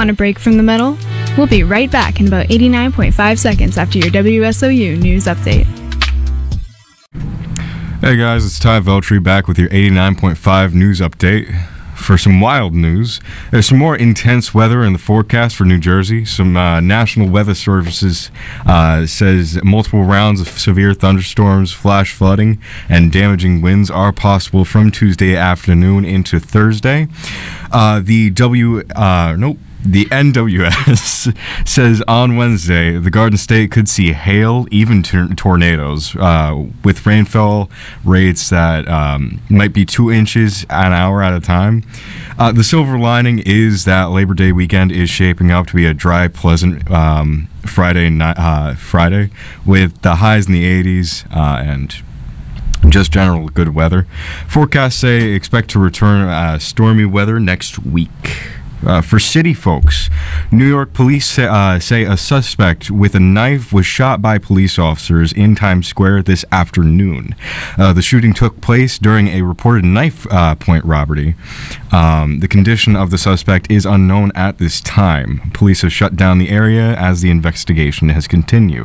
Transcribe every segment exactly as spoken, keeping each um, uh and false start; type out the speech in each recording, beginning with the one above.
Want a break from the metal? We'll be right back in about eighty-nine point five seconds after your W S O U news update. Hey guys, it's Ty Veltri back with your eighty-nine point five news update. For some wild news, there's some more intense weather in the forecast for New Jersey. Some uh, National Weather Services uh, says multiple rounds of severe thunderstorms, flash flooding, and damaging winds are possible from Tuesday afternoon into Thursday. Uh, the W, uh, nope. The N W S says on Wednesday the Garden State could see hail, even tor- tornadoes, uh, with rainfall rates that um, might be two inches an hour at a time. Uh, the silver lining is that Labor Day weekend is shaping up to be a dry, pleasant um, Friday night, uh, Friday, with the highs in the eighties uh, and just general good weather. Forecasts say expect to return uh, stormy weather next week. Uh, for city folks, New York police say, uh, say a suspect with a knife was shot by police officers in Times Square this afternoon. Uh, the shooting took place during a reported knife uh, point robbery. Um, the condition of the suspect is unknown at this time. Police have shut down the area as the investigation has continued.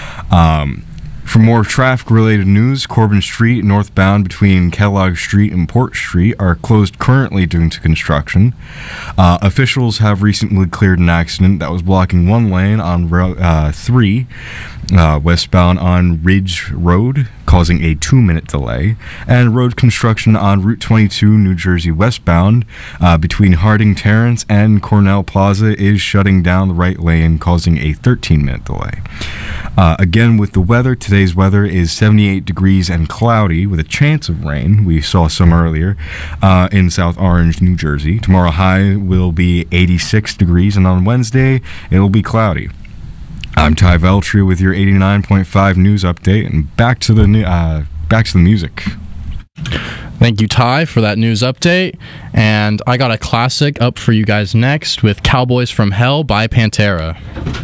Um, For more traffic-related news, Corbin Street northbound between Kellogg Street and Port Street are closed currently due to construction. Uh, officials have recently cleared an accident that was blocking one lane on Route uh, three, uh, westbound on Ridge Road, causing a two-minute delay, and road construction on Route twenty-two, New Jersey westbound, uh, between Harding Terrace and Cornell Plaza is shutting down the right lane, causing a thirteen-minute delay. Uh, again, with the weather, today's weather is seventy-eight degrees and cloudy with a chance of rain. We saw some earlier uh, in South Orange, New Jersey. Tomorrow high will be eighty-six degrees, and on Wednesday it'll be cloudy. I'm Ty Veltri with your eighty-nine point five news update, and back to the new, uh, back to the music. Thank you, Ty, for that news update. And I got a classic up for you guys next with Cowboys from Hell by Pantera.